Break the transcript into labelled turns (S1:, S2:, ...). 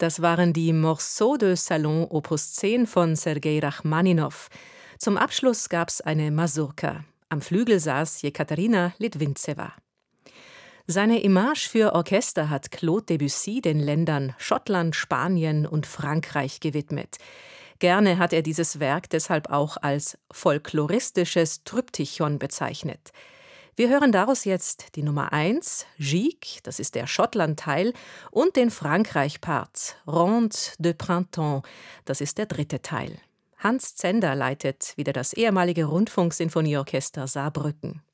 S1: Das waren die Morceaux de Salon Opus 10 von Sergei Rachmaninow. Zum Abschluss gab's eine Masurka. Am Flügel saß Jekaterina Litwinzewa. Seine Image für Orchester hat Claude Debussy den Ländern Schottland, Spanien und Frankreich gewidmet. Gerne hat er dieses Werk deshalb auch als folkloristisches Tryptychon bezeichnet. Wir hören daraus jetzt die Nummer 1, Gigue, das ist der Schottland-Teil, und den Frankreich-Part, Ronde de Printemps, das ist der dritte Teil. Hans Zender leitet wieder das ehemalige Rundfunksinfonieorchester Saarbrücken.